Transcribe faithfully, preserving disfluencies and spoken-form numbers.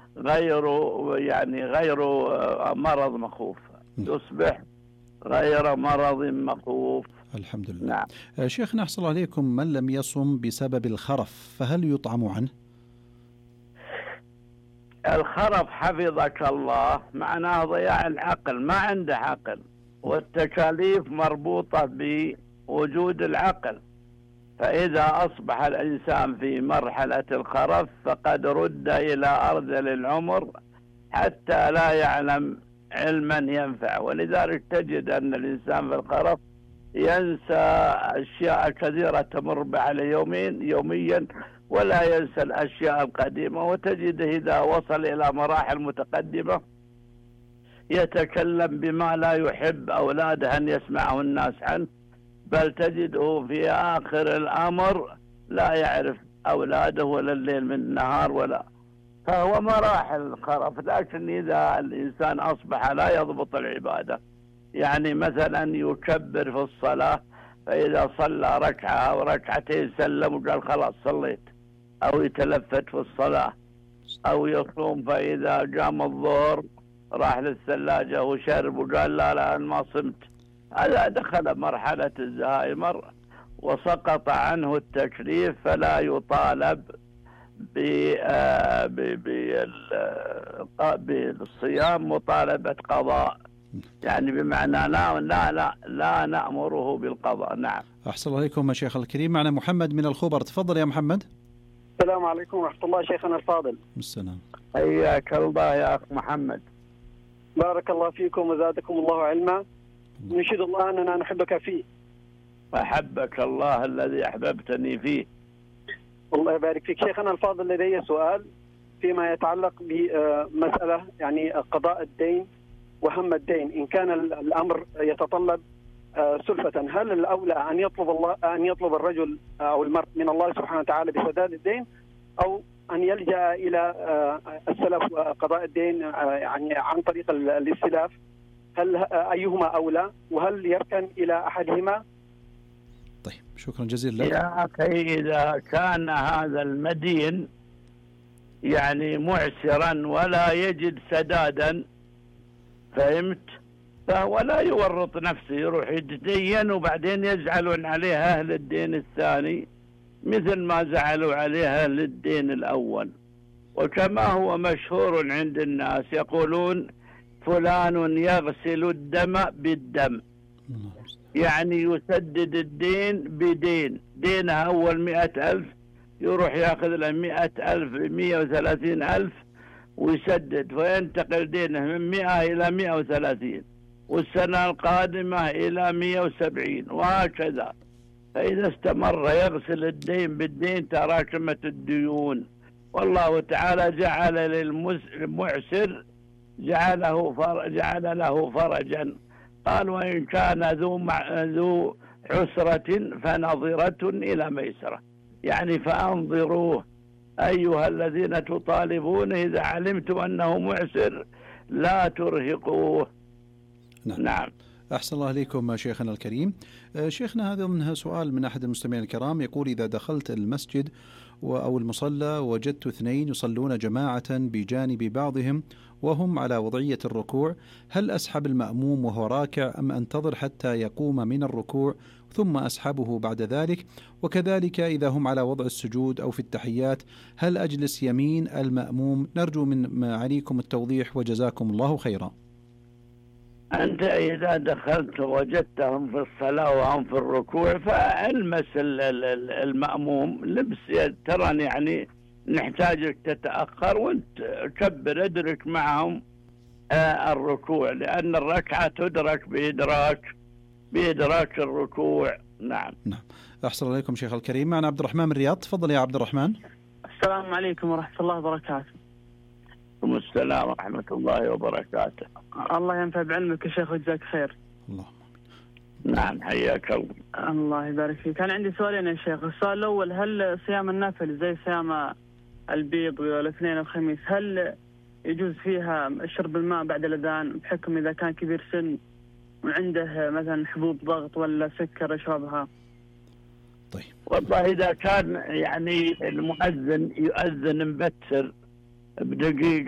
غير يعني غير مرض مخوف، يصبح غير مرض مخوف. الحمد لله. نعم. شيخنا أحسن الله عليكم، من لم يصم بسبب الخرف فهل يطعم عنه؟ الخرف حفظك الله معناه ضياع العقل، ما عنده عقل، والتكاليف مربوطة بوجود العقل، فإذا أصبح الإنسان في مرحلة الخرف فقد رد إلى أرذل العمر حتى لا يعلم علما ينفع. ولذلك تجد أن الإنسان في الخرف ينسى أشياء كثيرة تمر على يومين يوميا ولا ينسى الأشياء القديمة، وتجده إذا وصل إلى مراحل متقدمة يتكلم بما لا يحب أولاده أن يسمعه الناس عنه، بل تجده في آخر الأمر لا يعرف أولاده ولا الليل من النهار ولا، فهو مراحل الخرف. لكن إذا الإنسان أصبح لا يضبط العبادة، يعني مثلا يكبر في الصلاة فإذا صلى ركعة أو ركعتين سلم وقال خلاص صليت، أو يتلفت في الصلاة، أو يصوم فإذا قام الظهر راح للثلاجة وشرب وقال لا لا أنا ما صمت، هذا دخل مرحلة الزهايمر وسقط عنه التكليف، فلا يطالب بالصيام مطالبة قضاء، يعني بمعنى لا لا لا لا نأمره بالقضاء. نعم. أحسن الله عليكم شيخ الكريم. معنا محمد من الخبر، تفضل يا محمد. السلام عليكم ورحمة الله شيخنا الفاضل. السلام. حياك الله يا أخ محمد. بارك الله فيكم وزادكم الله علما. نشهد الله أننا نحبك فيه. أحبك الله الذي أحببتني فيه. الله يبارك فيك شيخنا الفاضل. لدي سؤال فيما يتعلق بمسألة يعني قضاء الدين وهم الدين. إن كان الأمر يتطلب سلفة، هل الأولى أن يطلب الله أن يطلب الرجل أو المرء من الله سبحانه وتعالى بسداد الدين، أو أن يلجأ إلى السلف وقضاء الدين يعني عن طريق الاستلاف؟ هل أيهما أولى، وهل يركن إلى أحدهما؟ طيب شكرا جزيلا لك يا أخي. إذا كان هذا المدين يعني معسرا ولا يجد سدادا، فهمت، فهو لا يورط نفسه يروح يتدين وبعدين يزعلون عليه أهل الدين الثاني مثل ما زعلوا عليه أهل الدين الأول. وكما هو مشهور عند الناس يقولون فلان يغسل الدم بالدم، يعني يسدد الدين بدين، دينه أول مئة ألف يروح يأخذ له مئة ألف مئة وثلاثين ألف ويسدد، فينتقل دينه من مئة إلى مئة وثلاثين، والسنة القادمة إلى مئة وسبعين، وهكذا. فإذا استمر يغسل الدين بالدين تراكمت الديون. والله تعالى جعل للمعسر جعله فرج جعل له فرجا، قال وإن كان ذو مع ذو عسرة فنظرة إلى ميسرة، يعني فأنظروه أيها الذين تطالبون إذا علمتم أنه معسر لا ترهقوه. نعم. نعم. أحسن الله عليكم شيخنا الكريم. شيخنا هذا منها سؤال من أحد المستمعين الكرام، يقول إذا دخلت المسجد أو المصلى وجدت اثنين يصلون جماعة بجانب بعضهم وهم على وضعية الركوع، هل أسحب المأموم وهو راكع أم أنتظر حتى يقوم من الركوع ثم أسحبه بعد ذلك؟ وكذلك إذا هم على وضع السجود أو في التحيات هل أجلس يمين المأموم؟ نرجو من معاليكم التوضيح وجزاكم الله خيرا. أنت إذا دخلت وجدتهم في الصلاة وهم في الركوع فالمس المأموم لبس، ترى يعني نحتاجك تتأخر وانت كبر ادرك معهم الركوع، لأن الركعة تدرك بإدراك بإدراك الركوع. نعم. نعم. أحسن عليكم شيخ الكريم. معنا عبد الرحمن من الرياض، تفضل يا عبد الرحمن. السلام عليكم ورحمة الله وبركاته. السلام ورحمة الله وبركاته. الله ينفع بعلمك يا شيخ وجزاك خير. الله. نعم حياك الله. الله يبارك فيك. كان عندي سؤالين يا شيخ. السؤال الأول، هل صيام النافل زي صيام البيض والاثنين والخميس هل يجوز فيها شرب الماء بعد الأذان بحكم إذا كان كبير سن وعنده مثلا حبوب ضغط ولا سكر يشربها؟ طيب. والله إذا كان يعني المؤذن يؤذن مبتر بدقيقة